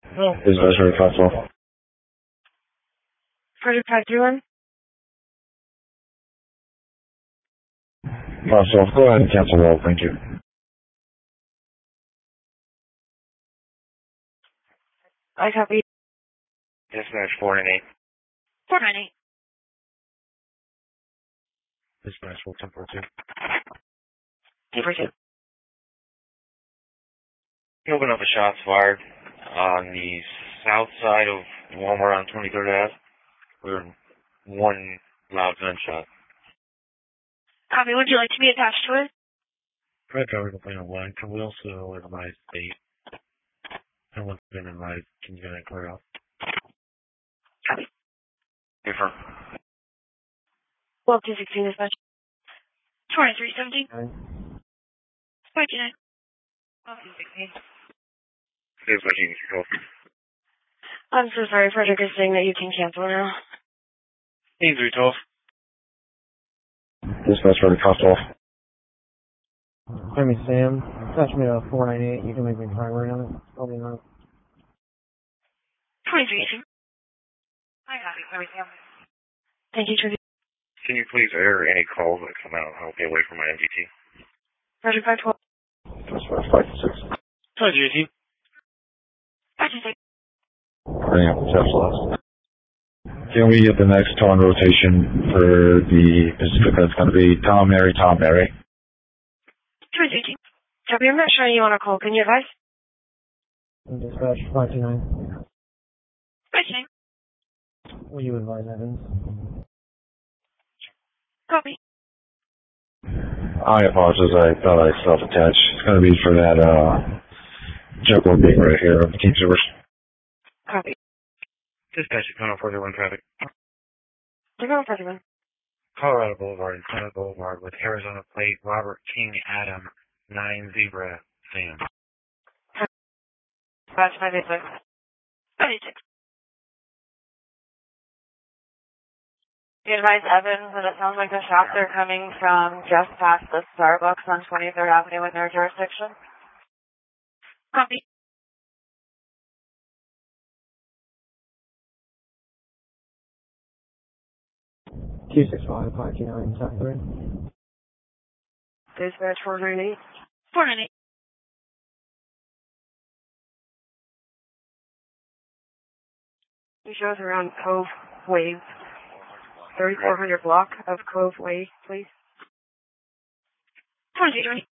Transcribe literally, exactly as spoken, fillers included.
No. Dispatch for Cotswold. Project five three one. Cotswold, go ahead and cancel roll, thank you. I copy. Dispatch four nine eight. four nine eight. Dispatch four ten four two. ten four two. You open up a shots fired on the south side of Walmart on twenty-third Avenue. We heard one loud gunshot. Copy. Would you like to be attached to it? Red driver complaint on one. Can we also advise state? And what's been advised? Can you get that clear out? Copy. Confirm. twelve two sixteen dispatch. twenty-three seventeen. five two nine. twelve two sixteen. Dispatch unit control. I'm so sorry. Frederick is saying that you can cancel now. Team three twelve. Dispatch for Cotswold. Hi, me Sam. Attach me to four nine eight. You can make me primary on it. I'll be on it. twenty-three eighteen. I got it. Sorry, Sam. Thank you, Trivia. Can you please air any calls that come out? I'll be away from my M D T. Project five twelve. Dispatch five six. Hi, G T. five two six. Bring up the test list. Can we get the next tone rotation for the Pacifica? It's going to be Tom, Mary, Tom, Mary. twenty-three eighteen. Copy. I'm not showing you on a call. Can you advise? Dispatch five two nine. five two nine. Will you advise Evans? Copy. I apologize, I thought I self-attached. It's going to be for that, uh, Jekyll being right here of the Team Servers. Copy. Dispatch Econo forty-one traffic. Econo forty-one. Colorado Boulevard and Senate Boulevard with Arizona plate Robert King Adam nine Zebra Sam. Dispatch five eight six. five eight six. You advise Evans that it sounds like the shots are coming from just past the Starbucks on twenty-third Avenue in their jurisdiction. Copy. two six five five two nine seven three. Dispatch four nine eight. four nine eight. You show us around Cove Wave. thirty-four hundred block of Cove Way, please. twenty-three twenty.